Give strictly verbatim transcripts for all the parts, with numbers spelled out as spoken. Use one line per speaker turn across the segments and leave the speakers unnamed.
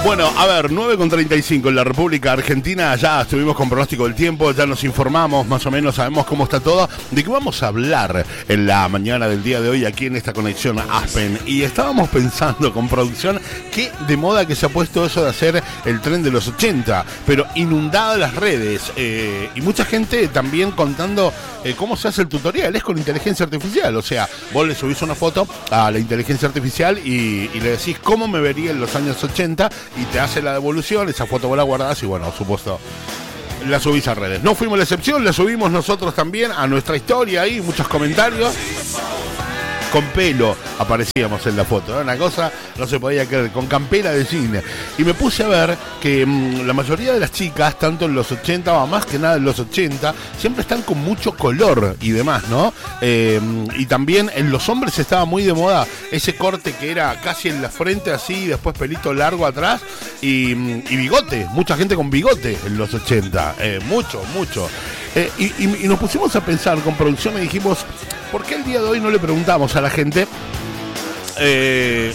Bueno, a ver, nueve con treinta y cinco en la República Argentina. Ya estuvimos con pronóstico del tiempo, ya nos informamos, más o menos sabemos cómo está todo. ¿De qué vamos a hablar en la mañana del día de hoy aquí en esta conexión Aspen? Y estábamos pensando con producción que de moda que se ha puesto eso de hacer el tren de los ochenta, pero inundadas las redes eh, y mucha gente también contando eh, cómo se hace el tutorial. Es con inteligencia artificial, o sea, vos le subís una foto a la inteligencia artificial y, y le decís cómo me vería en los años ochenta y te hace la devolución, esa foto vos la guardás y bueno, por supuesto, la subís a redes. No fuimos la excepción, la subimos nosotros también a nuestra historia ahí, muchos comentarios. Con pelo aparecíamos en la foto, ¿no? Una cosa no se podía creer, con campera de cine. Y me puse a ver que mmm, la mayoría de las chicas, tanto en los ochenta o más que nada en los ochenta, siempre están con mucho color y demás, ¿no? Eh, y también en los hombres estaba muy de moda ese corte que era casi en la frente así, después pelito largo atrás y, y bigote, mucha gente con bigote en los ochenta, eh, mucho, mucho. Eh, y, y, y nos pusimos a pensar con producción y dijimos, ¿por qué el día de hoy no le preguntamos a la gente eh,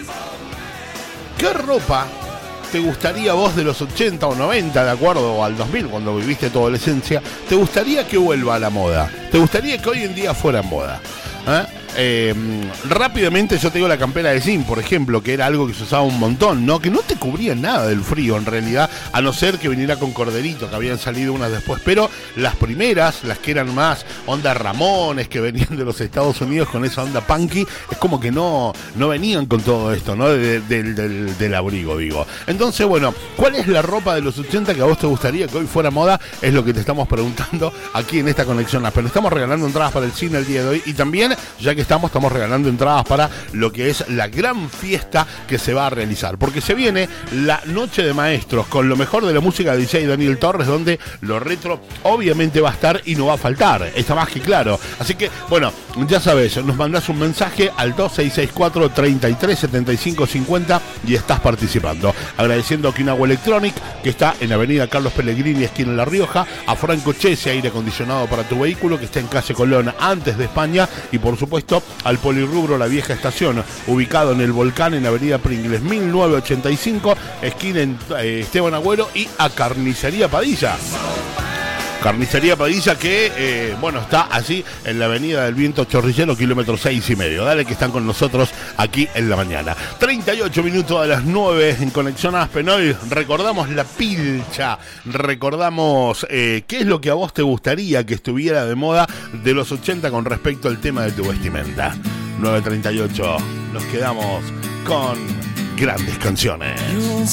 qué ropa te gustaría vos de los ochenta o noventa, de acuerdo, o al dos mil, cuando viviste tu adolescencia, te gustaría que vuelva a la moda? ¿Te gustaría que hoy en día fuera en moda? ¿Eh? Eh, rápidamente yo te digo la campera de jean, por ejemplo, que era algo que se usaba un montón, ¿no? Que no te cubría nada del frío en realidad, a no ser que viniera con corderito, que habían salido unas después, pero las primeras, las que eran más onda Ramones, que venían de los Estados Unidos con esa onda punky, es como que no, no venían con todo esto, ¿no? De, de, de, del, del abrigo, digo. Entonces, bueno, ¿cuál es la ropa de los ochenta que a vos te gustaría que hoy fuera moda? Es lo que te estamos preguntando aquí en esta conexión. Pero estamos regalando entradas para el cine el día de hoy y también, ya que estamos, estamos regalando entradas para lo que es la gran fiesta que se va a realizar, porque se viene la Noche de Maestros con lo mejor de la música de D J Daniel Torres, donde lo retro obviamente va a estar y no va a faltar, está más que claro. Así que, bueno, ya sabes, nos mandás un mensaje al dos seis seis cuatro, treinta y tres, setenta y cinco, cincuenta y estás participando. Agradeciendo a Kinagua Electronic, que está en Avenida Carlos Pellegrini, esquina en La Rioja, a Franco Chese, aire acondicionado para tu vehículo, que está en calle Colón, antes de España, y por supuesto al Polirrubro La Vieja Estación, ubicado en el Volcán, en Avenida Pringles mil novecientos ochenta y cinco, esquina en eh, Esteban Agüero, y a Carnicería Padilla. Carnicería Padilla que, eh, bueno, está allí en la Avenida del Viento Chorrillero, kilómetro seis y medio. Dale que están con nosotros aquí en la mañana. treinta y ocho minutos a las nueve en Conexión Aspen. Hoy recordamos la pilcha, recordamos eh, qué es lo que a vos te gustaría que estuviera de moda de los ochenta con respecto al tema de tu vestimenta. nueve treinta y ocho, nos quedamos con grandes canciones.